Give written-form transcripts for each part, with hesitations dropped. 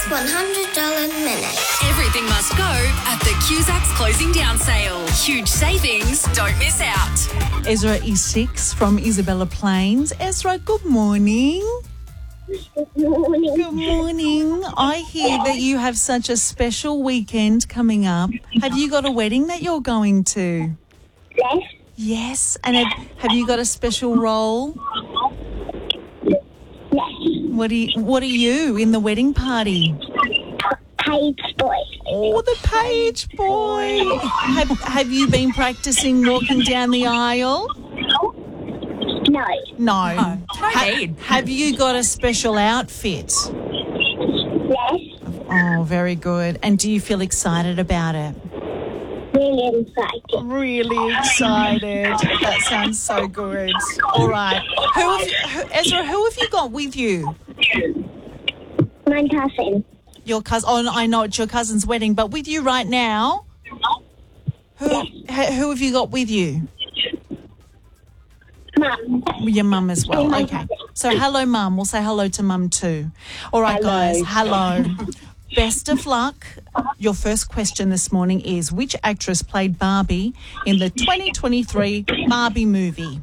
$100 minute. Everything must go at the Cusack's closing down sale. Huge savings. Don't miss out. Ezra is 6 from Isabella Plains. Ezra, good morning. Good morning. Good morning. I hear that you have such a special weekend coming up. Have you got a wedding that you're going to? Yes. Yes. And have you got a special role? Yes. What are you in the wedding party? Page boy. Oh, the page boy. Have you been practicing walking down the aisle? No. No. need. Have you got a special outfit? Yes. Oh, very good. And do you feel excited about it? Really excited. Really excited. That sounds so good. All right. Ezra, who have you got with you? My cousin. Your cousin. Oh, I know it's your cousin's wedding, but with you right now? Who have you got with you? Mum. Your mum as well. My Okay. cousin. So hello, Mum. We'll say hello to Mum too. All right, Hello. guys. Hello. Best of luck. Your first question this morning is, which actress played Barbie in the 2023 Barbie movie?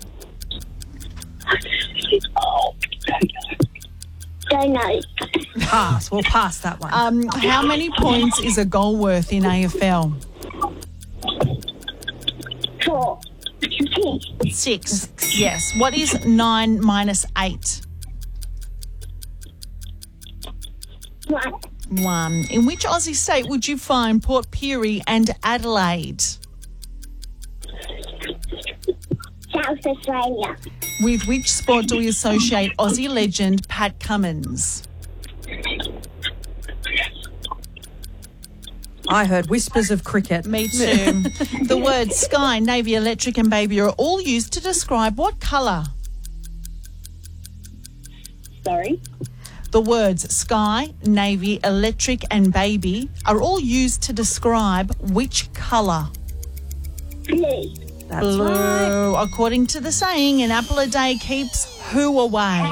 Don't know. Pass. We'll pass that one. How many points is a goal worth in AFL? 4. 6. Yes. What is 9 minus 8? 1. 1. In which Aussie state would you find Port Pirie and Adelaide? South Australia. With which sport do we associate Aussie legend Pat Cummins? I heard whispers of cricket. Me too. The words sky, navy, electric and baby are all used to describe what colour? Sorry. The words sky, navy, electric and baby are all used to describe which colour? Blue. That's Blue. right. According to the saying, an apple a day keeps who away?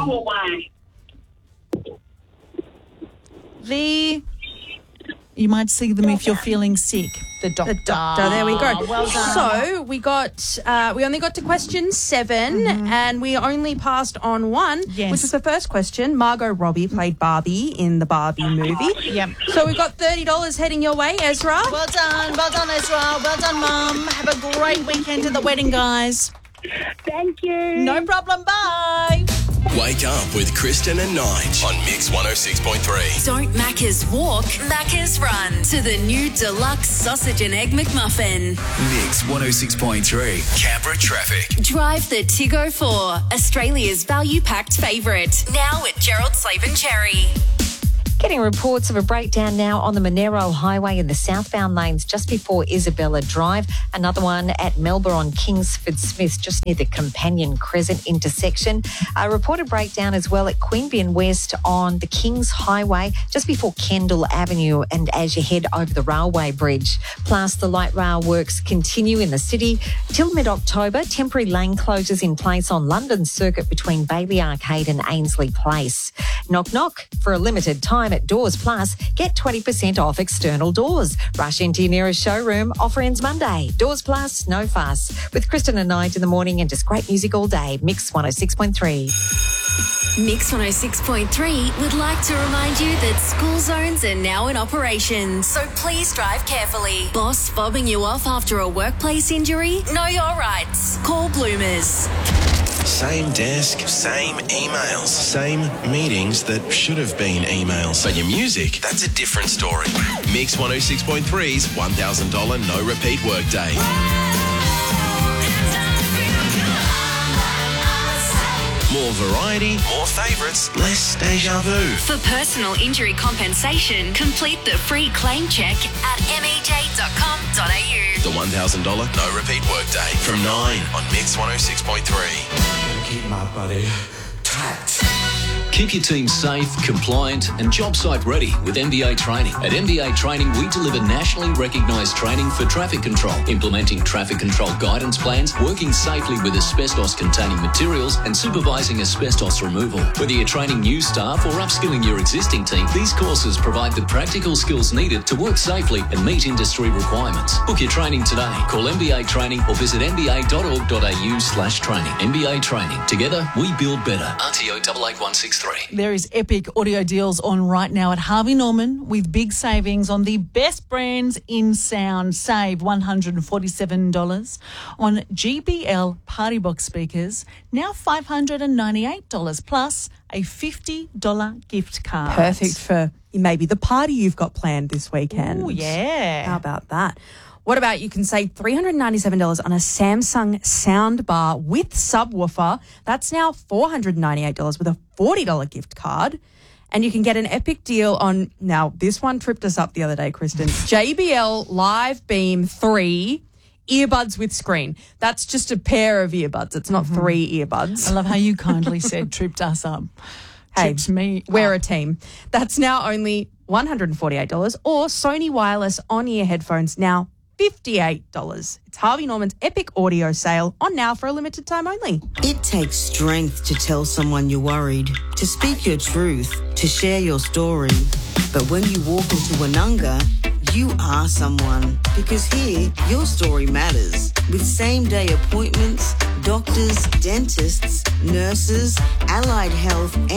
You might see them if you're feeling sick. The doctor. The doctor. There we go. Well done. So we only got to question 7 and we only passed on 1, Yes. which was the first question. Margot Robbie played Barbie in the Barbie movie. Yep. So we've got $30 heading your way, Ezra. Well done, Ezra. Well done, Mum. Have a great weekend at the wedding, guys. Thank you. No problem. Bye. Wake up with Kristen and Nige on Mix 106.3. Don't Macca's walk, Macca's run to the new deluxe sausage and egg McMuffin. Mix 106.3. Canberra traffic. Drive the Tiggo 4, Australia's value-packed favourite. Now at Gerald Slaven Cherry. Getting reports of a breakdown now on the Monero Highway in the southbound lanes just before Isabella Drive. Another one at Melbourne on Kingsford Smith, just near the Companion Crescent intersection. A reported breakdown as well at Queanbeyan West on the Kings Highway, just before Kendall Avenue and as you head over the railway bridge. Plus, the light rail works continue in the city till mid-October. Temporary lane closures in place on London Circuit between Bailey Arcade and Ainslie Place. Knock knock. For a limited time at Doors Plus, get 20% off external doors. Rush into your nearest showroom. Offer ends Monday. Doors Plus, no fuss. With Kristen and Nige in the morning and just great music all day. Mix 106.3. Mix 106.3 would like to remind you that school zones are now in operation, so please drive carefully. Boss fobbing you off after a workplace injury? Know your rights. Call Bloomers. Same desk, same emails, same meetings that should have been emails. But your music, that's a different story. Mix 106.3's $1,000 no repeat workday. More variety, more favourites, less deja vu. For personal injury compensation, complete the free claim check at mej.com.au. The $1,000 no repeat workday from 9 on Mix 106.3. Keep my body tight. Keep your team safe, compliant and job site ready with MBA Training. At MBA Training, we deliver nationally recognised training for traffic control, implementing traffic control guidance plans, working safely with asbestos-containing materials and supervising asbestos removal. Whether you're training new staff or upskilling your existing team, these courses provide the practical skills needed to work safely and meet industry requirements. Book your training today. Call MBA Training or visit mba.org.au/training. MBA Training. Together, we build better. RTO 88163. There is epic audio deals on right now at Harvey Norman with big savings on the best brands in sound. Save $147 on GBL Party Box speakers, now $598 plus a $50 gift card. Perfect for maybe the party you've got planned this weekend. Oh, yeah. How about that? What about you can save $397 on a Samsung soundbar with subwoofer. That's now $498 with a $40 gift card. And you can get an epic deal on, now this one tripped us up the other day, Kristen, JBL Live Beam 3 earbuds with screen. That's just a pair of earbuds. It's not 3 earbuds. I love how you kindly said tripped us up. Hey, Tripped me we're up. a team. That's now only $148 or Sony wireless on-ear headphones now $58. It's Harvey Norman's epic audio sale on now for a limited time only. It takes strength to tell someone you're worried, to speak your truth, to share your story. But when you walk into Wananga, you are someone, because here, your story matters. With same-day appointments, doctors, dentists, nurses, allied health